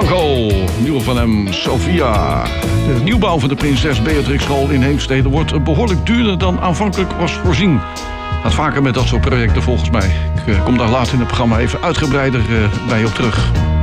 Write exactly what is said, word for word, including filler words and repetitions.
Margot, nieuwe van hem, Sophia. De nieuwbouw van de Prinses Beatrix School in Heemstede wordt behoorlijk duurder dan aanvankelijk was voorzien. Gaat vaker met dat soort projecten volgens mij. Ik kom daar later in het programma even uitgebreider bij op terug.